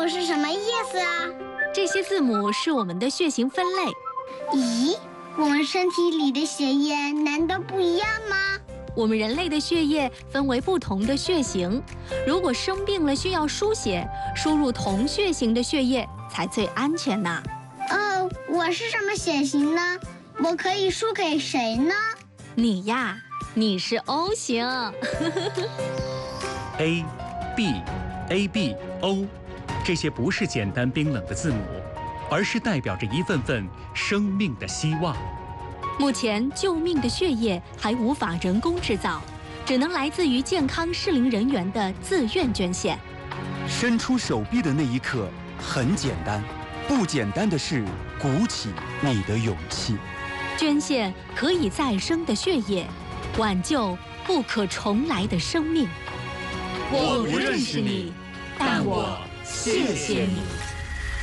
是什么意思啊？ 这些字母是我们的血型分类。 咦，我们身体里的血液难道不一样吗？ 我们人类的血液分为不同的血型，如果生病了需要输血，输入同血型的血液才最安全呢。 我是什么血型呢？我可以输给谁呢？ 你呀，你是 O 型。 A、B、AB、O， 这些不是简单冰冷的字母，而是代表着一份份生命的希望。 目前救命的血液还无法人工制造，只能来自于健康适龄人员的自愿捐献。 伸出手臂的那一刻很简单，不简单的是鼓起你的勇气。 捐献可以再生的血液，挽救不可重来的生命。 我不认识你，但我谢谢你。